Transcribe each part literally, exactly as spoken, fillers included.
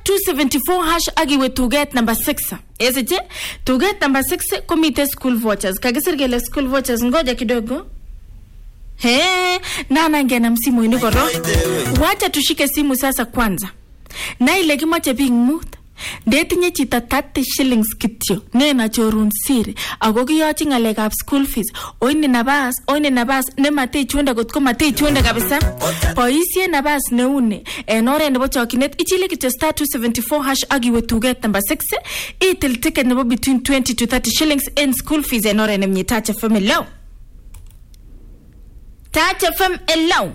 two seventy-four hash agiwe tuget number six. Esiche tuget number six komite school vouchers. Kagisir gele school vouchers ngoja kidogo. He, nana ngena msimu ini koro. Wacha tushike simu sasa kwanza. Na ile kimache bing mood. Deti nye chita thirty shillings kityo. Nena chorun siri. Ako kiyochi ngalek ab school fees. Oini nabas, oini nabas. Ne matei chuenda kutko matei chuenda kabisa. Poisie nabas neune. Enore nebo chokinet. Ichile kityo star two seventy-four hash agiwe tuget number six. Itil ticket nebo between twenty to thirty shillings in school fees. Enore nemnye Touch F M low. Touch F M low.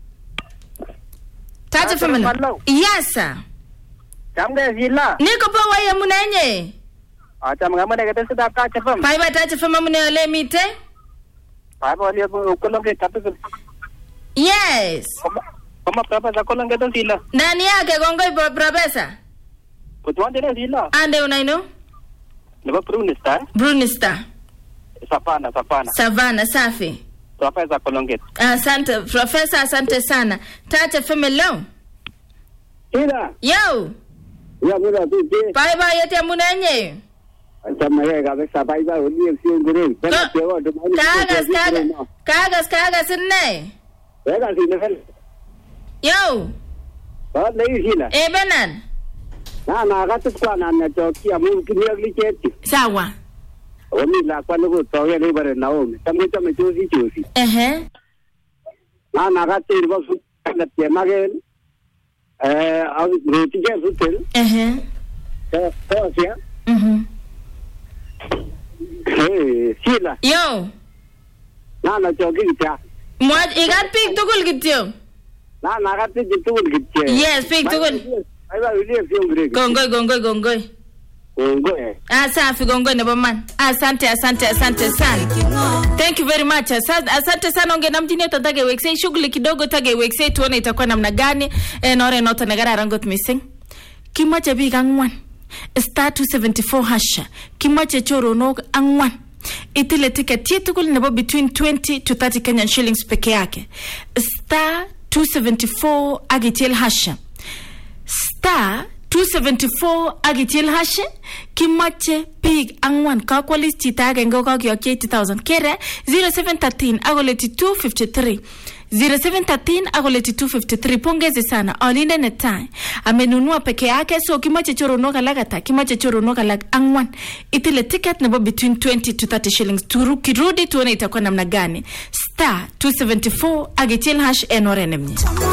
Touch F M low. Yes sir. Chamge zila. Niko po waya munenye. Acha mga kete sida Touch F M. Pai ba Touch F M mune ole mite? Pai ba ole ukolonge kapital. Yes. Kama professor kolonge to zila. Nani yake gongoi professor? Kutwande ne zila. Ande unaino? Nebo Brunista. Brunista. Savana, Savana. Savana safi. Professor kolonge. Asante professor, asante sana. Touch F M low. Ida. Yo. Ya mura tuje. Pai ba yete munenye. Acha maye kabisa pai ba uli sio ngure. Kagas kagas. Kagas kagas ne. Wega sine. Yo. Ba nei sina. E benan. Na na gatu kwa na na choki amu kiniagli cheti. Sawa. Omi la kwa nuko toge ni bare naomi. Tamwe tamwe chozi chozi. Ehe. Na na gatu irbo su na tema gen. Eh, au roti ke hotel. Ehe. Ka ka sia. Mhm. Eh, sila. Yo. Na na choki kya. Mo igat pik tukul kityo. Na na gatu tukul kitya. Yes, pik tukul. Ai ba uli sio ngure. Gongoi gongoi gongoi. Gongoi. Asafi gongoi nebo man. Asante asante asante sana. Thank you very much. Asante sana onge namjini tatake wekse shughuli kidogo tage wekse tuone itakuwa namna gani. E nore nota nagara rangot missing. Kimache big angwan. Star two seventy-four hasha. Kimache choro nog angwan. Itile ticket yetukul nebo between twenty to thirty Kenyan shillings peke yake. Star two seventy-four agitil hasha. Star two seventy-four agitil hashe kimache big angwan kakwalis chita agenge kakiyokyi eighty thousand kere zero seven one three agoleti two fifty-three zero seven one three agoleti two fifty-three. Pongezi sana alinde netai amenunua peke yake. So kimache choro noga lagata kimache choro noga lag angwan itile ticket nebo between twenty to thirty shillings. Turu kirudi tuone itakuwa namna gani. Star two seventy-four agitil hash enore nemnye.